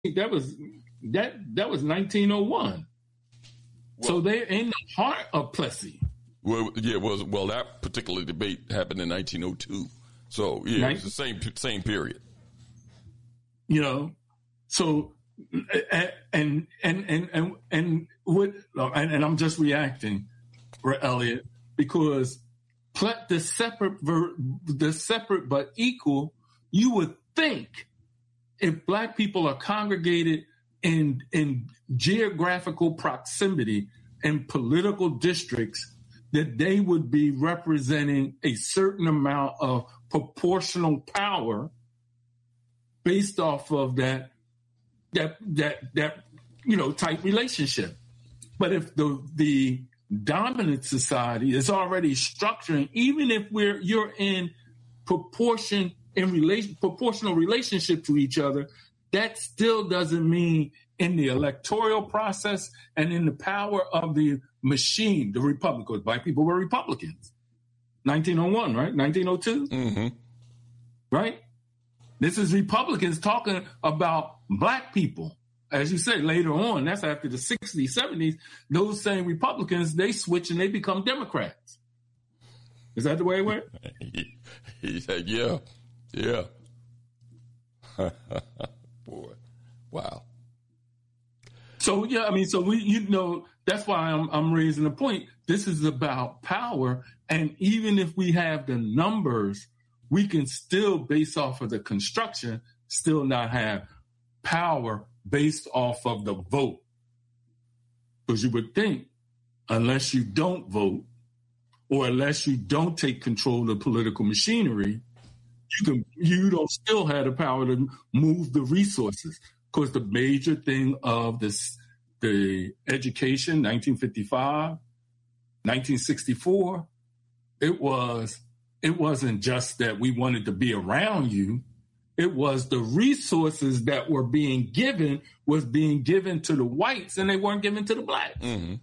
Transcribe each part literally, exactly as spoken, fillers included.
that was that that was nineteen oh one. Well, so they're in the heart of Plessy. Well, yeah, well, well, that particular debate happened in nineteen oh two. So yeah, nineteen, it's the same same period. You know, so and and and and and what and, and I'm just reacting, Elliot, because the separate the separate but equal. You would think if black people are congregated in in geographical proximity in political districts, that they would be representing a certain amount of proportional power based off of that that that that you know type relationship. But if the the dominant society is already structuring, even if we're you're in proportion in relation proportional relationship to each other, that still doesn't mean in the electoral process and in the power of the machine, the Republicans. Black people were Republicans. nineteen oh one, right? nineteen oh two? Mm-hmm. Right? This is Republicans talking about black people. As you said, later on, that's after the sixties, seventies, those same Republicans, they switch and they become Democrats. Is that the way it went? he, he said, yeah, yeah. Boy, wow. So, yeah, I mean, so we, you know, that's why I'm, I'm raising the point. This is about power. And even if we have the numbers, we can still, based off of the construction, still not have power based off of the vote. Because you would think, unless you don't vote, or unless you don't take control of the political machinery, you can you don't still have the power to move the resources. Because the major thing of this, the education, nineteen fifty-five, nineteen sixty-four, it was it wasn't just that we wanted to be around you. It was the resources that were being given was being given to the whites and they weren't given to the blacks. Mm-hmm.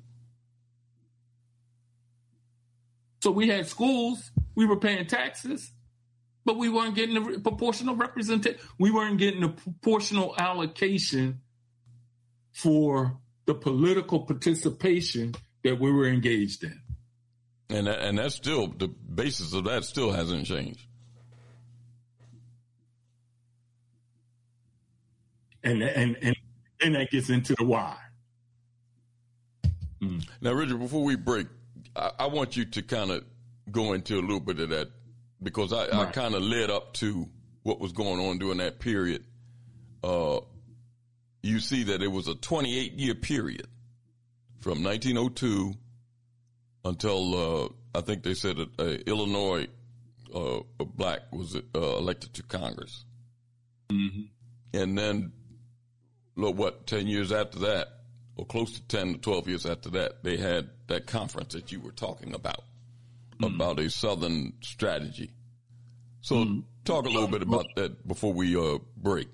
So we had schools, we were paying taxes, but we weren't getting the proportional representation. We weren't getting the proportional allocation for the political participation that we were engaged in. And that, and that's still, the basis of that still hasn't changed. And and and, and that gets into the why. Mm. Now, Richard, before we break, I, I want you to kind of go into a little bit of that, because I, right. I kind of led up to what was going on during that period. Uh, you see that it was a twenty-eight year period from nineteen oh two until uh, I think they said that uh, Illinois uh, a black was uh, elected to Congress. Mm-hmm. And then, look, what, ten years after that, or close to ten to twelve years after that, they had that conference that you were talking about, mm-hmm. about a Southern strategy. So mm-hmm. talk a little bit about that before we uh, break.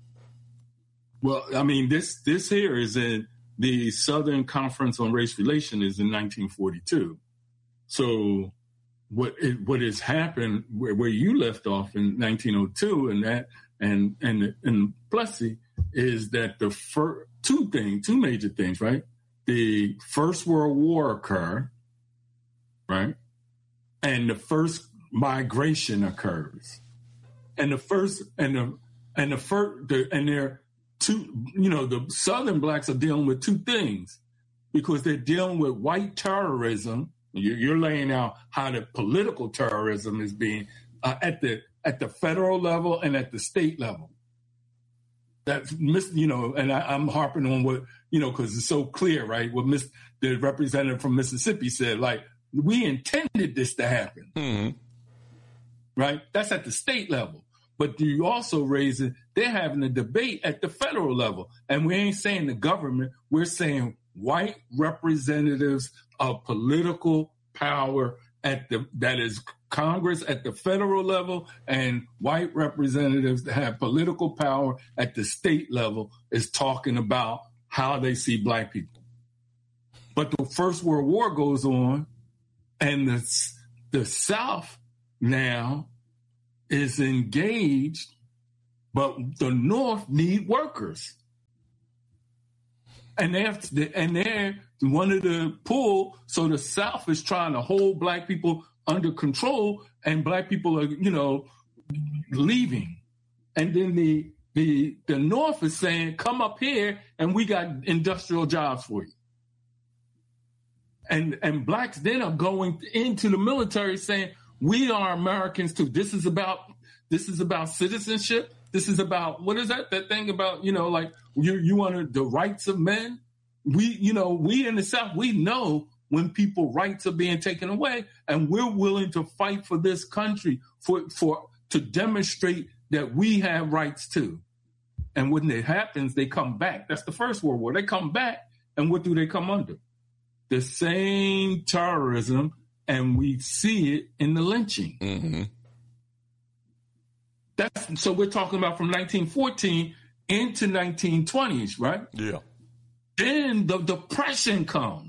Well, I mean, this this here is in the Southern Conference on Race Relations is in nineteen forty-two. So what it, what has happened where, where you left off in nineteen oh two and that and and and Plessy is that the first two things, two major things, right? The First World War occurred, right? And the first migration occurs. And the first and the and the first the, and they're two, you know, the Southern blacks are dealing with two things because they're dealing with white terrorism. You're, you're laying out how the political terrorism is being uh, at the at the federal level and at the state level. That's, you know, and I, I'm harping on what, you know, because it's so clear, right? What Miss, the representative from Mississippi said, like, we intended this to happen, mm-hmm. right? That's at the state level. But you also raise it, they're having a debate at the federal level. And we ain't saying the government, we're saying white representatives of political power at the, that is Congress at the federal level and white representatives that have political power at the state level is talking about how they see black people. But the First World War goes on and the, the South now is engaged, but the North need workers. And they're, and they're one of the pull. So the South is trying to hold black people under control, and black people are, you know, leaving. And then the the the North is saying, come up here and we got industrial jobs for you. And and blacks then are going into the military saying, we are Americans too. This is about this is about citizenship. This is about, what is that? That thing about, you know, like you you want the rights of men. We, you know, we in the South, we know when people rights are being taken away, and we're willing to fight for this country for for to demonstrate that we have rights too. And when it happens, they come back. That's the First World War. They come back, and what do they come under? The same terrorism, and we see it in the lynching. Mm-hmm. That's so we're talking about from nineteen fourteen into nineteen twenties, right? Yeah. Then the Depression comes.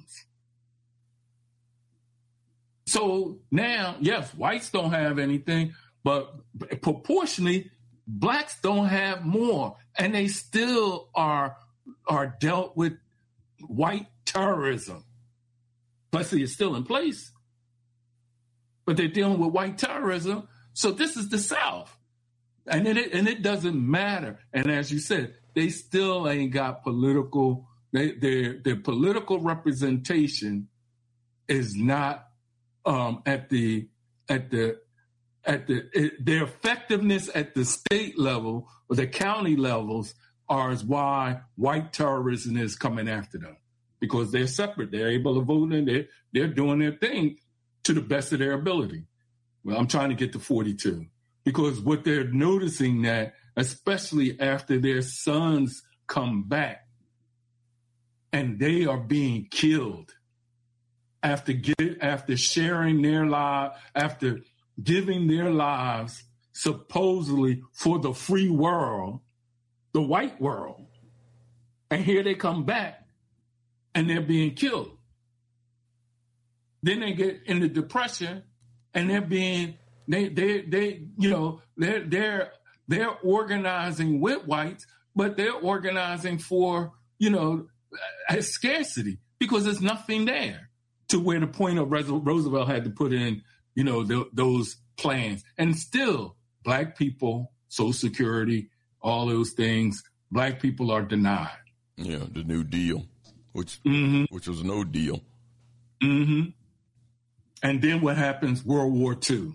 So now, yes, whites don't have anything, but proportionally, blacks don't have more, and they still are are dealt with white terrorism. Plus, it's still in place, but they're dealing with white terrorism. So this is the South, and it and it doesn't matter. And as you said, they still ain't got political. They, their their political representation is not um, at the at the at the it, their effectiveness at the state level or the county levels are is why white terrorism is coming after them, because they're separate. They're able to vote and they're they're doing their thing to the best of their ability. Well, I'm trying to get to forty-two because what they're noticing that, especially after their sons come back, and they are being killed after get, after sharing their life, after giving their lives supposedly for the free world, the white world. And here they come back and they're being killed. Then they get in the Depression and they're being, they, they, they, you know, they're, they're, they're organizing with whites, but they're organizing for, you know, a scarcity because there's nothing there, to where the point of Roosevelt had to put in, you know, the, those plans. And still, black people, Social Security, all those things, black people are denied. Yeah, the New Deal, which mm-hmm. which was no deal. Mm-hmm. And then what happens? World War Two.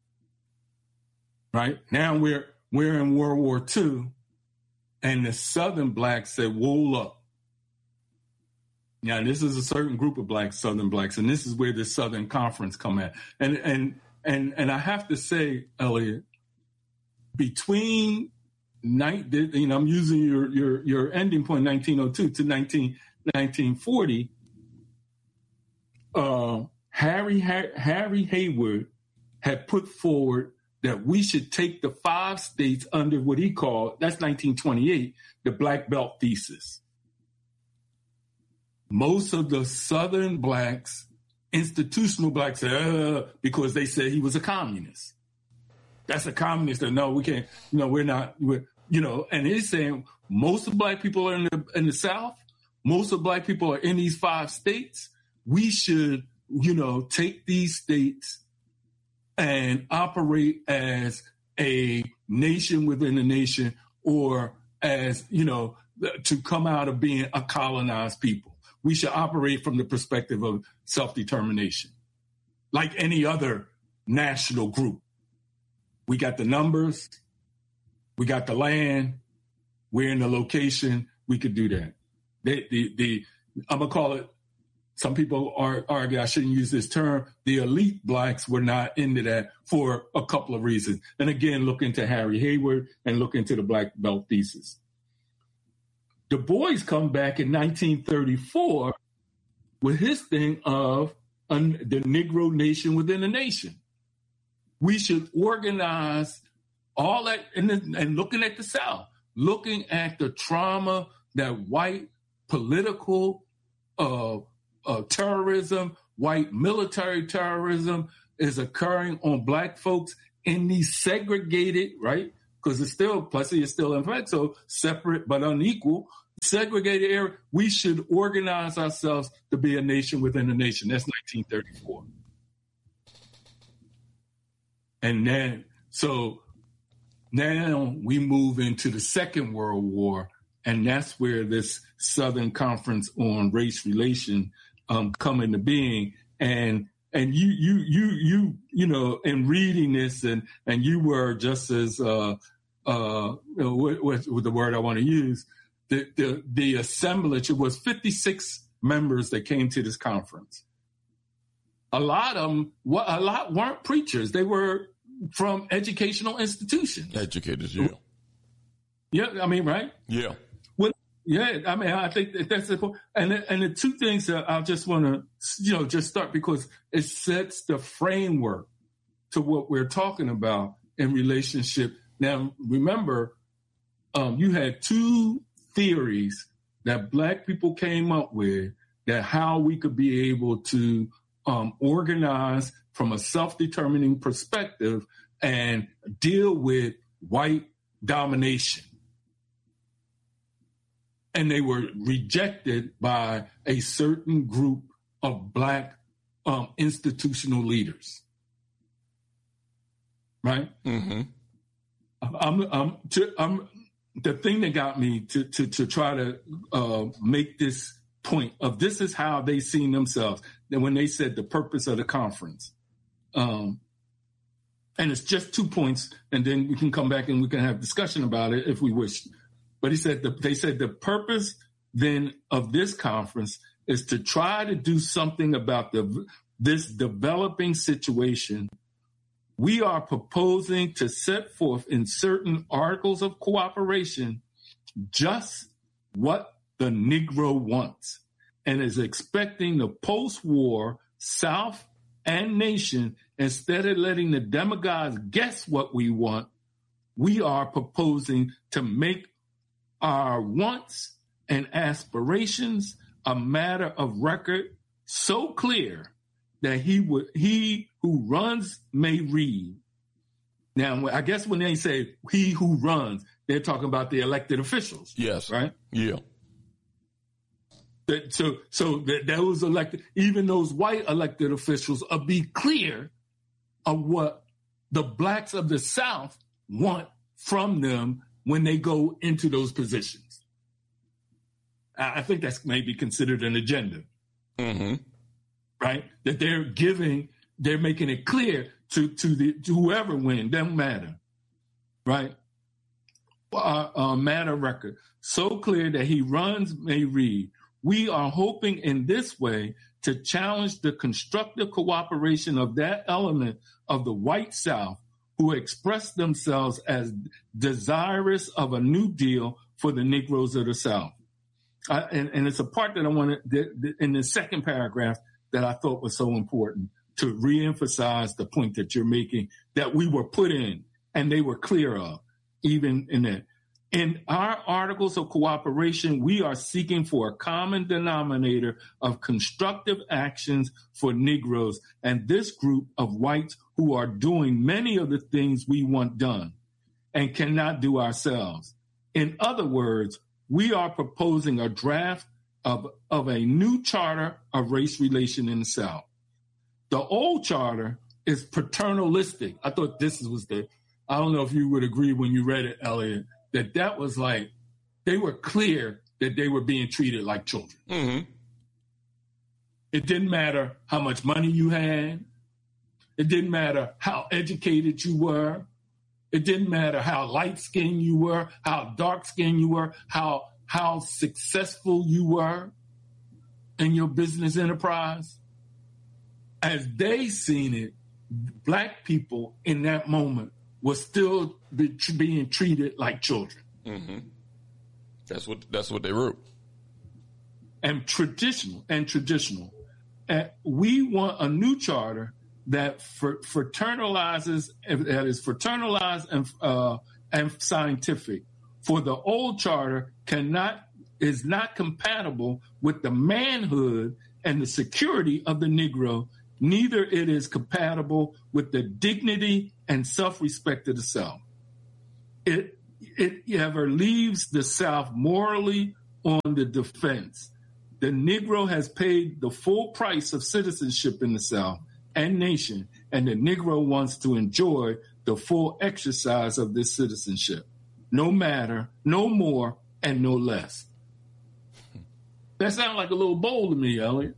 Right? Now we're we're in World War Two, and the Southern blacks said, "Wool up." Now, this is a certain group of blacks, Southern blacks, and this is where the Southern Conference come at. And and and and I have to say, Elliot, between night, you know, I'm using your your your ending point, nineteen oh two to nineteen forty. Uh, Harry Harry Haywood had put forward that we should take the five states under what he called, that's nineteen twenty-eight, the Black Belt thesis. Most of the Southern blacks, institutional blacks, uh, because they said he was a communist. That's a communist. That, no, we can't, you know, we're not, we're, you know, and he's saying most of black people are in the, in the South. Most of black people are in these five states. We should, you know, take these states and operate as a nation within a nation, or as, you know, to come out of being a colonized people. We should operate from the perspective of self-determination, like any other national group. We got the numbers, we got the land, we're in the location, we could do that. They, the, the, I'm gonna call it, some people are, argue I shouldn't use this term, the elite blacks were not into that for a couple of reasons. And again, look into Harry Haywood and look into the Black Belt thesis. Du Bois come back in nineteen thirty-four with his thing of un, the Negro nation within a nation. We should organize all that, and, and looking at the South, looking at the trauma that white political uh, uh, terrorism, white military terrorism is occurring on black folks in these segregated, right? Because it's still, plus it's still in fact, so separate but unequal, segregated area, we should organize ourselves to be a nation within a nation. That's nineteen thirty-four. And then, so now we move into the Second World War, and that's where this Southern Conference on Race Relation um, come into being. And and you you you you you know, in reading this, and and you were just as uh, uh, what, what the word I want to use, the the the assemblage. It was fifty-six members that came to this conference. A lot of them, a lot weren't preachers. They were from educational institutions. Educators, yeah. Yeah, I mean, right? Yeah. Well, yeah, I mean, I think that that's the point. And, and the two things that I just want to, you know, just start because it sets the framework to what we're talking about in relationship. Now, remember, um, you had two theories that Black people came up with that how we could be able to um, organize from a self-determining perspective and deal with white domination. And they were rejected by a certain group of Black um, institutional leaders. Right? Mm-hmm. I'm, I'm, to, I'm, the thing that got me to, to, to try to uh, make this point of this is how they seen themselves, that when they said the purpose of the conference. Um, and it's just two points, and then we can come back and we can have discussion about it if we wish. But he said the, they said the purpose then of this conference is to try to do something about the this developing situation. We are proposing to set forth in certain articles of cooperation just what the Negro wants and is expecting the post-war South and nation, instead of letting the demagogues guess what we want, we are proposing to make our wants and aspirations a matter of record so clear that he would he who runs may read. Now, I guess when they say he who runs, they're talking about the elected officials. Yes. Right? Yeah. That, so so that those elected, even those white elected officials, will be clear of what the Blacks of the South want from them when they go into those positions. I think that's maybe considered an agenda. Mm-hmm. Right? That they're giving, they're making it clear to, to, the, to whoever wins, doesn't matter. Right? Uh, uh, matter record. So clear that he runs may read. We are hoping in this way to challenge the constructive cooperation of that element of the white South who express themselves as desirous of a new deal for the Negroes of the South. Uh, and, and it's a part that I wanted in the second paragraph that I thought was so important to reemphasize the point that you're making, that we were put in and they were clear of, even in that. In our articles of cooperation, we are seeking for a common denominator of constructive actions for Negroes and this group of whites who are doing many of the things we want done and cannot do ourselves. In other words, we are proposing a draft of, of a new charter of race relation in the South. The old charter is paternalistic. I thought this was the, I don't know if you would agree when you read it, Elliot, that that was like, they were clear that they were being treated like children. Mm-hmm. It didn't matter how much money you had. It didn't matter how educated you were. It didn't matter how light-skinned you were, how dark-skinned you were, how, how successful you were in your business enterprise. As they seen it, Black people in that moment was still be, being treated like children. Mm-hmm. That's what that's what they wrote. And traditional, and traditional. And we want a new charter that fraternalizes, that is fraternalized and uh, and scientific. For the old charter cannot is not compatible with the manhood and the security of the Negro. Neither it is compatible with the dignity and self-respect of the South. It it ever leaves the South morally on the defense. The Negro has paid the full price of citizenship in the South and nation, and the Negro wants to enjoy the full exercise of this citizenship. No matter, no more, and no less. That sounds like a little bold to me, Elliot.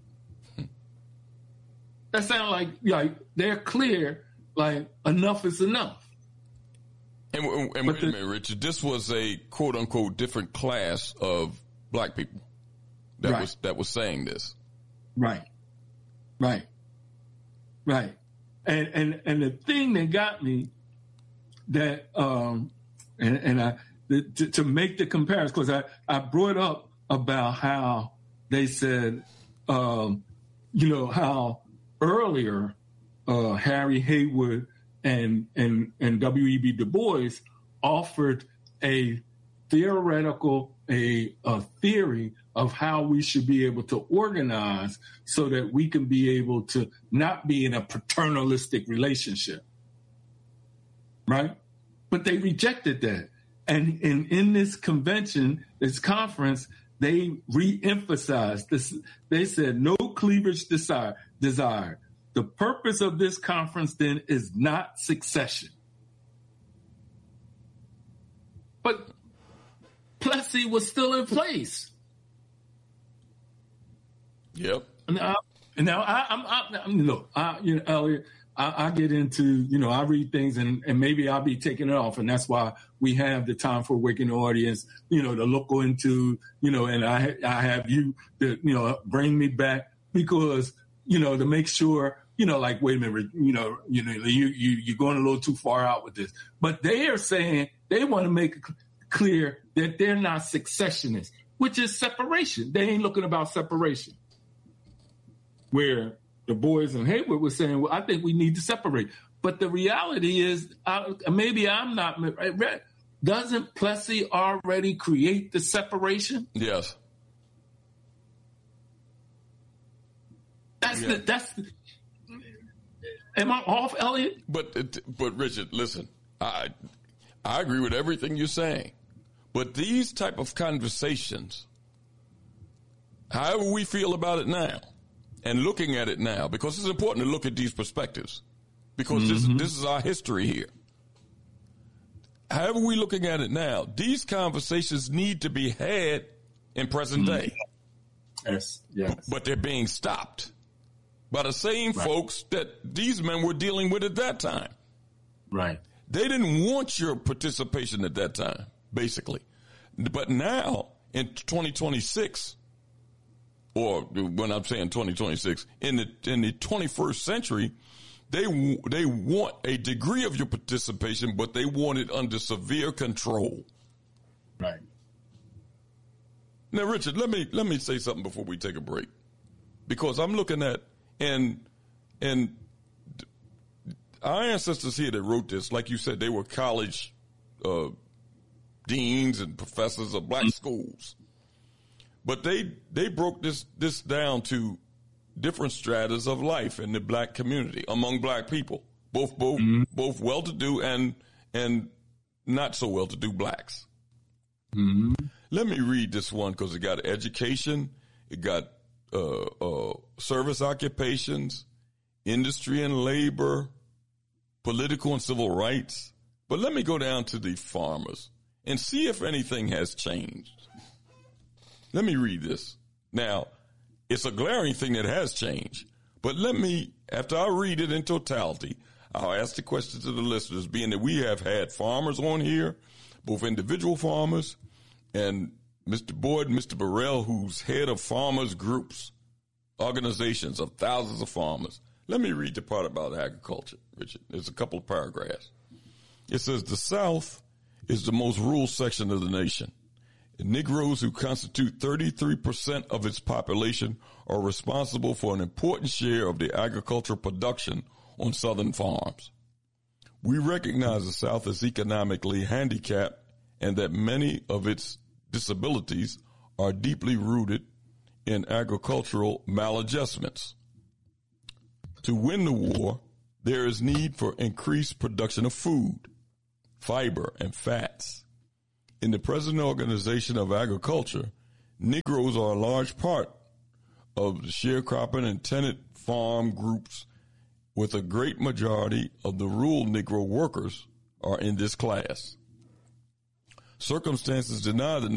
That sounds like, like they're clear, like enough is enough. And, and wait the, a minute, Richard. This was a quote unquote different class of black people that right. was that was saying this. Right, right, right. And and and the thing that got me that um and and I the, to, to make the comparison, because I I brought up about how they said um you know how earlier uh, Harry Haywood and and and W E B Du Bois offered a theoretical a, a theory of how we should be able to organize so that we can be able to not be in a paternalistic relationship, right? But they rejected that. And in, in this convention, this conference, they re-emphasized this. They said no cleavage desire, desired. The purpose of this conference then is not succession. But Plessy was still in place. Yep. Now, now I, I'm, I, I'm, look, I, you know, Elliot, I, I get into, you know, I read things and, and maybe I'll be taking it off. And that's why we have the Time for Awakening audience, you know, to look into, you know, and I, I have you to, you know, bring me back because, you know, to make sure, you know, like, wait a minute, you know, you know, you, you, you're going a little too far out with this. But they are saying they want to make it clear that they're not successionists, which is separation. They ain't looking about separation. Where Du Bois and Haywood were saying, well, I think we need to separate. But the reality is, uh, maybe I'm not, doesn't Plessy already create the separation? Yes. That's yeah. the, that's the, am I off, Elliot? But, but Richard, listen, I, I agree with everything you're saying. But these type of conversations, however we feel about it now, and looking at it now, because it's important to look at these perspectives, because mm-hmm. this, this is our history here. However we're looking at it now, these conversations need to be had in present mm-hmm. day. Yes, yes. But they're being stopped by the same right. folks that these men were dealing with at that time. Right. They didn't want your participation at that time, basically. But now, in twenty twenty-six, or when I'm saying twenty twenty-six, in the in the twenty-first century, they they want a degree of your participation, but they want it under severe control. Right. Now, Richard, let me let me say something before we take a break, because I'm looking at and and our ancestors here that wrote this, like you said, they were college uh, deans and professors of black schools. But they they broke this this down to different stratas of life in the black community among black people, both both mm-hmm. both well-to-do and and not so well-to-do blacks. Mm-hmm. Let me read this one because it got education, it got uh, uh, service occupations, industry and labor, political and civil rights. But let me go down to the farmers and see if anything has changed. Let me read this. Now, it's a glaring thing that has changed, but let me, after I read it in totality, I'll ask the question to the listeners, being that we have had farmers on here, both individual farmers and Mister Boyd, Mister Burrell, who's head of farmers groups, organizations of thousands of farmers. Let me read the part about agriculture, Richard. There's a couple of paragraphs. It says, the South is the most rural section of the nation. Negroes, who constitute thirty-three percent of its population, are responsible for an important share of the agricultural production on Southern farms. We recognize the South as economically handicapped and that many of its disabilities are deeply rooted in agricultural maladjustments. To win the war, there is need for increased production of food, fiber, and fats. In the present organization of agriculture, Negroes are a large part of the sharecropping and tenant farm groups, with a great majority of the rural Negro workers are in this class. Circumstances deny the